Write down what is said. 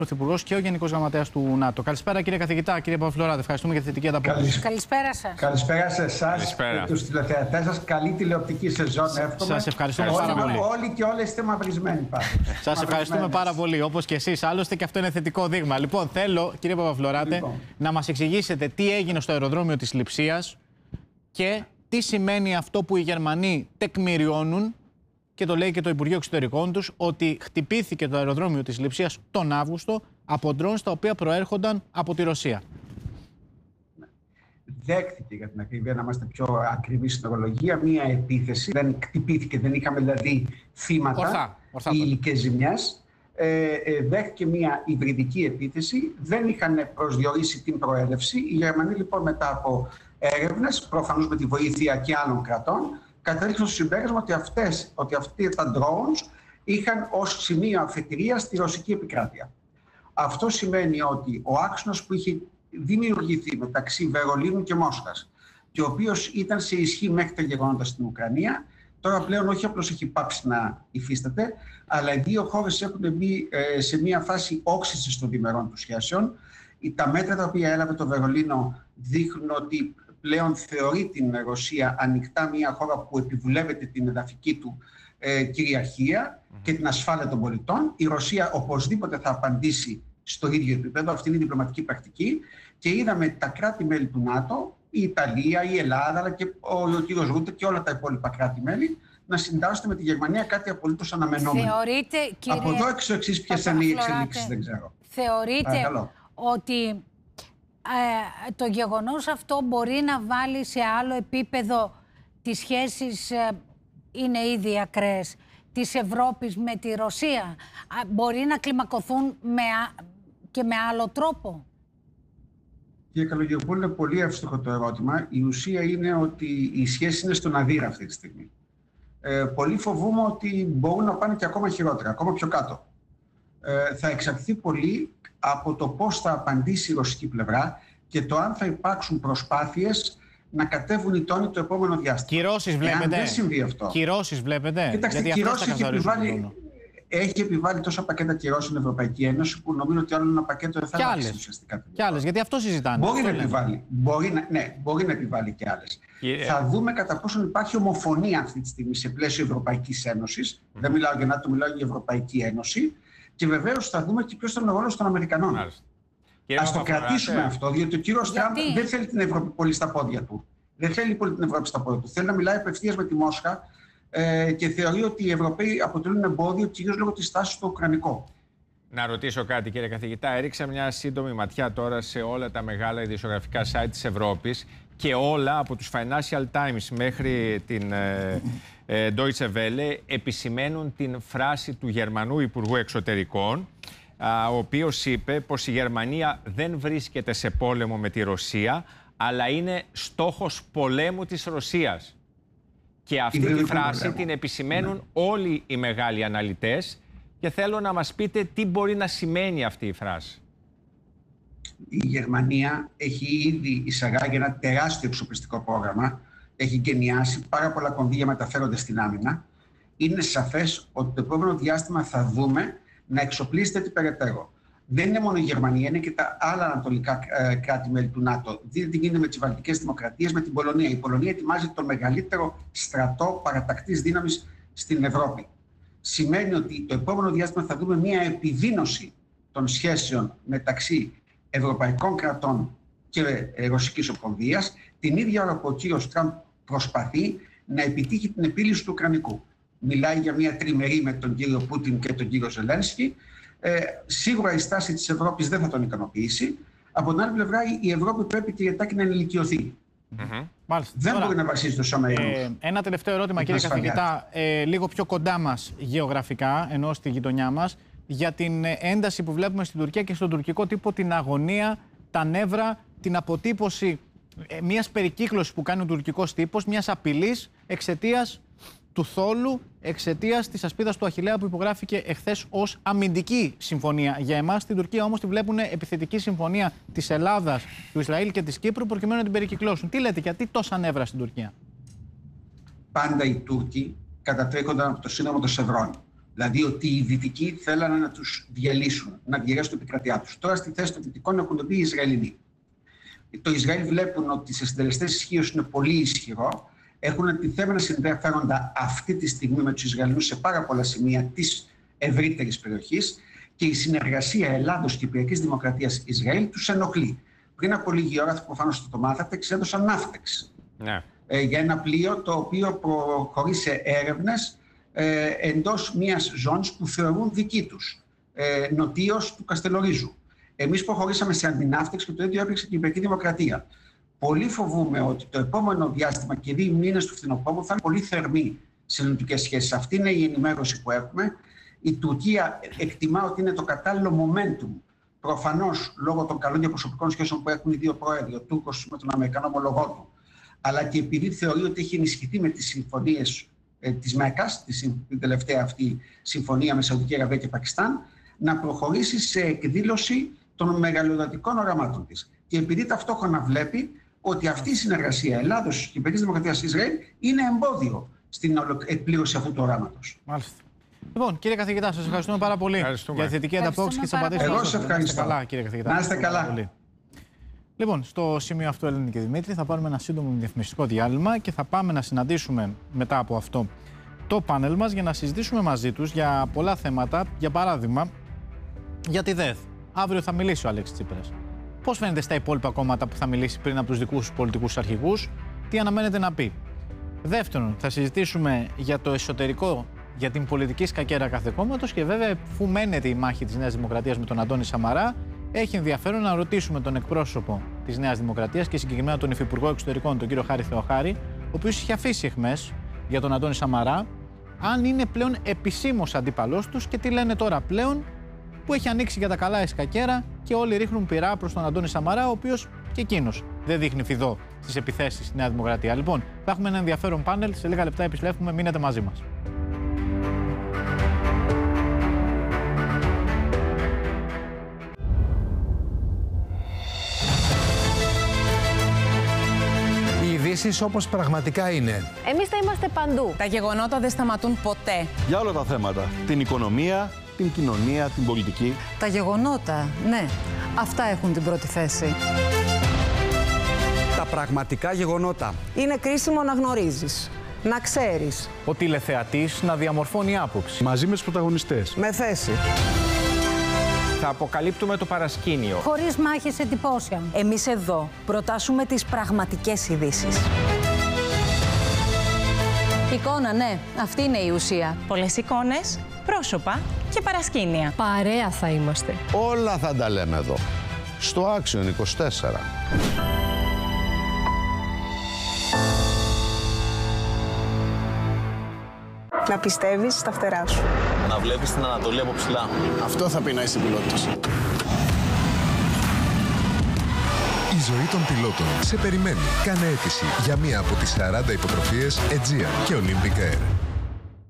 Πρωθυπουργός και ο Γενικός Γραμματέας του ΝΑΤΟ. Καλησπέρα, κύριε καθηγητά, κύριε Παπαφλωράτη. Ευχαριστούμε για τη θετική ανταπόκριση. Καλησπέρα σας. Καλησπέρα σε εσάς και τους τηλεθεατές σας. Καλή τηλεοπτική σεζόν. Σας ευχαριστούμε πάρα πολύ. Όλοι και όλες είστε μαυρισμένοι πάντως. Σας ευχαριστούμε πάρα πολύ, όπως και εσείς. Άλλωστε και αυτό είναι θετικό δείγμα. Λοιπόν, θέλω, κύριε Παπαφλωράτη, να μας εξηγήσετε τι έγινε στο αεροδρόμιο της Λειψίας και τι σημαίνει αυτό που οι Γερμανοί τεκμηριώνουν, και το λέει και το Υπουργείο Εξωτερικών τους, ότι χτυπήθηκε το αεροδρόμιο της Λειψίας τον Αύγουστο από ντρόουν τα οποία προέρχονταν από τη Ρωσία. Δέχτηκε, για την ακρίβεια, να είμαστε πιο ακριβείς στην ορολογία, μία επίθεση. Δεν χτυπήθηκε, δεν είχαμε δηλαδή θύματα ή υλικές ζημιές. Δέχτηκε μία υβριδική επίθεση. Δεν είχαν προσδιορίσει την προέλευση. Οι Γερμανοί λοιπόν μετά από έρευνες, προφανώς με τη βοήθεια και άλλων κρατών, κατέληξαν στο συμπέρασμα ότι αυτοί τα drones είχαν ως σημείο αφετηρίας στη ρωσική επικράτεια. Αυτό σημαίνει ότι ο άξονας που είχε δημιουργηθεί μεταξύ Βερολίνου και Μόσχας και ο οποίος ήταν σε ισχύ μέχρι τα γεγονότα στην Ουκρανία, τώρα πλέον όχι απλώς έχει πάψει να υφίσταται, αλλά οι δύο χώρες έχουν μπει σε μια φάση όξυσης των διμερών του σχέσεων. Τα μέτρα τα οποία έλαβε το Βερολίνο δείχνουν ότι πλέον θεωρεί την Ρωσία ανοιχτά μια χώρα που επιβουλεύεται την εδαφική του κυριαρχία και την ασφάλεια των πολιτών. Η Ρωσία οπωσδήποτε θα απαντήσει στο ίδιο επίπεδο. Αυτή είναι η διπλωματική πρακτική. Και είδαμε τα κράτη-μέλη του ΝΑΤΟ, η Ιταλία, η Ελλάδα, αλλά και ο κύριος Ρούτε και όλα τα υπόλοιπα κράτη-μέλη, να συντάσσονται με τη Γερμανία, κάτι απολύτως αναμενόμενο. Θεωρείτε, κύριε... Από εδώ εξ εξής ποιες είναι οι εξελίξεις, δεν ξέρω. Θεωρείτε ότι το γεγονός αυτό μπορεί να βάλει σε άλλο επίπεδο τις σχέσεις, είναι ήδη ακραίες, της Ευρώπης με τη Ρωσία? Μπορεί να κλιμακωθούν και με άλλο τρόπο? Κύριε Καλογεροπούλου, είναι πολύ εύστοχο το ερώτημα. Η ουσία είναι ότι η σχέση είναι στον αδύρα αυτή τη στιγμή. Πολλοί φοβούμαι ότι μπορούν να πάνε και ακόμα χειρότερα, ακόμα πιο κάτω. Θα εξαρτηθεί πολύ από το πώς θα απαντήσει η ρωσική πλευρά και το αν θα υπάρξουν προσπάθειες να κατέβουν οι τόνοι το επόμενο διάστημα. Κυρώσεις βλέπετε? Εάν δεν συμβεί αυτό. Κυρώσεις βλέπετε? Κοιτάξτε, κυρώσεις έχει επιβάλει τόσα πακέτα κυρώσεων η Ευρωπαϊκή Ένωση που νομίζω ότι άλλο ένα πακέτο δεν θα αλλάξει ουσιαστικά. Και άλλες, γιατί αυτό συζητάνε. Μπορεί να επιβάλλει. Μπορεί να επιβάλλει και άλλες. Θα δούμε κατά πόσον υπάρχει ομοφωνία αυτή τη στιγμή σε πλαίσιο Ευρωπαϊκής Ένωσης. Δεν μιλάω για ΝΑΤΟ, μιλάω για Ευρωπαϊκή Ένωση. Και βεβαίως θα δούμε και ποιος θα είναι ο ρόλος των Αμερικανών. Ας το κρατήσουμε αυτό, διότι ο κύριος Τραμπ δεν θέλει την Ευρώπη πολύ στα πόδια του. Δεν θέλει πολύ την Ευρώπη στα πόδια του. Θέλει να μιλάει απευθείας με τη Μόσχα και θεωρεί ότι οι Ευρωπαίοι αποτελούν εμπόδιο κυρίως λόγω της τάσης στο ουκρανικό. Να ρωτήσω κάτι, κύριε καθηγητά. Έριξα μια σύντομη ματιά τώρα σε όλα τα μεγάλα ειδησιογραφικά site της Ευρώπης και όλα από τους Financial Times μέχρι την Deutsche Welle επισημαίνουν την φράση του Γερμανού Υπουργού Εξωτερικών, ο οποίος είπε πως η Γερμανία δεν βρίσκεται σε πόλεμο με τη Ρωσία, αλλά είναι στόχος πολέμου της Ρωσίας. Και αυτή τη φράση την επισημαίνουν όλοι οι μεγάλοι αναλυτές και θέλω να μας πείτε τι μπορεί να σημαίνει αυτή η φράση. Η Γερμανία έχει ήδη εισαγάγει ένα τεράστιο εξοπλιστικό πρόγραμμα, έχει γενιάσει, πάρα πολλά κονδύλια μεταφέρονται στην άμυνα. Είναι σαφές ότι το επόμενο διάστημα θα δούμε να εξοπλίζεται περαιτέρω. Δεν είναι μόνο η Γερμανία, είναι και τα άλλα ανατολικά κράτη-μέλη του ΝΑΤΟ. Δείτε τι γίνεται με τις βαλτικές δημοκρατίες, με την Πολωνία. Η Πολωνία ετοιμάζει το μεγαλύτερο στρατό παρατακτής δύναμης στην Ευρώπη. Σημαίνει ότι το επόμενο διάστημα θα δούμε μια επιδείνωση των σχέσεων μεταξύ ευρωπαϊκών κρατών και ρωσικής οπονδίας, την ίδια ώρα που ο κύριος Τραμπ προσπαθεί να επιτύχει την επίλυση του Ουκρανικού. Μιλάει για μια τριμερή με τον κύριο Πούτιν και τον κύριο Ζελένσκι. Σίγουρα η στάση της Ευρώπης δεν θα τον ικανοποιήσει. Από την άλλη πλευρά, η Ευρώπη πρέπει, κύριε Τάκη, να ενηλικιωθεί. Δεν μπορεί να βασίζεται στο σώμα. Ένα τελευταίο ερώτημα, κύριε καθηγητά, λίγο πιο κοντά μας γεωγραφικά, ενώ στη γειτονιά μας, για την ένταση που βλέπουμε στην Τουρκία και στον τουρκικό τύπο, την αγωνία, τα νεύρα, την αποτύπωση μιας περικύκλωσης που κάνει ο τουρκικός τύπος, μιας απειλής εξαιτίας του θόλου, εξαιτίας της ασπίδας του Αχιλλέα που υπογράφηκε εχθές ως αμυντική συμφωνία. Για εμάς στην Τουρκία όμως τη βλέπουν επιθετική συμφωνία της Ελλάδας, του Ισραήλ και της Κύπρου προκειμένου να την περικυκλώσουν. Τι λέτε, γιατί τόσα νεύρα στην Τουρκία? Πάντα οι Τούρκοι κατατρέχονταν από το σύνδρομο των Σευρών. Δηλαδή ότι οι Δυτικοί θέλανε να τους διαλύσουν, να διαιρέσουν την επικρατεία τους. Τώρα στη θέση των Δυτικών έχουν μπει οι Ισραηλινοί. Το Ισραήλ βλέπουν ότι σε συντελεστές ισχύως είναι πολύ ισχυρό. Έχουν αντιθέμενα συμφέροντα αυτή τη στιγμή με τους Ισραηλινούς σε πάρα πολλά σημεία της ευρύτερης περιοχής και η συνεργασία Ελλάδος-Κυπριακής Δημοκρατίας Ισραήλ τους ενοχλεί. Πριν από λίγη ώρα, προφανώς το μάθατε, εξέδωσαν ναύτεξ για ένα πλοίο το οποίο προχωρεί σε έρευνες εντός μιας ζώνης που θεωρούν δική τους, νοτίως του Καστελορίζου. Εμείς προχωρήσαμε σε αντιναύτεξ και το ίδιο έπαιξε και η Κυπριακή Δημοκρατία. Πολύ φοβούμαι ότι το επόμενο διάστημα και 2 μήνες του φθινοπόρου θα είναι πολύ θερμοί σε ελληνικές σχέσεις. Αυτή είναι η ενημέρωση που έχουμε. Η Τουρκία εκτιμά ότι είναι το κατάλληλο momentum. Προφανώς λόγω των καλών διαπροσωπικών σχέσεων που έχουν οι δύο πρόεδροι, ο Τούρκος με τον Αμερικανό ομολογό του, αλλά και επειδή θεωρεί ότι έχει ενισχυθεί με τις συμφωνίες της ΜΕΚΑΣ, την τελευταία αυτή συμφωνία με Σαουδική Αραβία και Πακιστάν, να προχωρήσει σε εκδήλωση των μεγαλειοδοτικών οραμάτων της. Και επειδή ταυτόχρονα βλέπει ότι αυτή η συνεργασία Ελλάδος και Κυπριακής Δημοκρατίας Ισραήλ είναι εμπόδιο στην εκπλήρωση αυτού του οράματος. Μάλιστα. Λοιπόν, κύριε καθηγητά, σας ευχαριστούμε πάρα πολύ για τη θετική ανταπόκριση και τις απαντήσεις. Εγώ σας ευχαριστώ. Καλά, κύριε καθηγητά. Να είστε καλά. Λοιπόν, στο σημείο αυτό, Ελένη και Δημήτρη, θα πάρουμε ένα σύντομο διαφημιστικό διάλειμμα και θα πάμε να συναντήσουμε μετά από αυτό το πάνελ μας για να συζητήσουμε μαζί τους για πολλά θέματα. Για παράδειγμα, για τη ΔΕΘ. Αύριο θα μιλήσει ο Αλέξης Τσίπρας. Πώς φαίνεται στα υπόλοιπα κόμματα που θα μιλήσει πριν από τους δικούς πολιτικούς αρχηγούς, τι αναμένεται να πει. Δεύτερον, θα συζητήσουμε για το εσωτερικό, για την πολιτική σκακέρα κάθε κόμματος και βέβαια, αφού μένεται η μάχη της Νέας Δημοκρατίας με τον Αντώνη Σαμαρά, έχει ενδιαφέρον να ρωτήσουμε τον εκπρόσωπο της Νέας Δημοκρατίας και συγκεκριμένα τον Υφυπουργό Εξωτερικών, τον κύριο Χάρη Θεοχάρη, ο οποίος είχε αφήσει εχμές για τον Αντώνη Σαμαρά, αν είναι πλέον επισήμως αντίπαλός τους και τι λένε τώρα πλέον που έχει ανοίξει για τα καλά η σκακέρα και όλοι ρίχνουν πυρά προς τον Αντώνη Σαμαρά, ο οποίος και εκείνος δεν δείχνει φιδό στις επιθέσεις στη Νέα Δημοκρατία. Λοιπόν, θα έχουμε ένα ενδιαφέρον πάνελ. Σε λίγα λεπτά επιστρέφουμε. Μείνετε μαζί μας. Ειδήσεις όπως πραγματικά είναι. Εμείς θα είμαστε παντού. Τα γεγονότα δεν σταματούν ποτέ. Για όλα τα θέματα. Την οικονομία, την κοινωνία, την πολιτική. Τα γεγονότα, ναι. Αυτά έχουν την πρώτη θέση. Τα πραγματικά γεγονότα. Είναι κρίσιμο να γνωρίζεις, να ξέρεις. Ο τηλεθεατής να διαμορφώνει άποψη. Μαζί με τους πρωταγωνιστές. Με θέση. Θα αποκαλύπτουμε το παρασκήνιο. Χωρίς μάχες εντυπώσεων. Εμείς εδώ προτάσουμε τις πραγματικές ειδήσεις. Εικόνα, ναι. Αυτή είναι η ουσία. Πολλές εικόνες, πρόσωπα και παρασκήνια. Παρέα θα είμαστε. Όλα θα τα λέμε εδώ. Στο Action 24. Να πιστεύεις στα φτερά σου. Να βλέπεις την Ανατολή από ψηλά. Αυτό θα πει να είσαι πιλότος. Η ζωή των πιλότων σε περιμένει. Κάνε αίτηση για μία από τις 40 υποτροφίες Aegean και Olympic Air.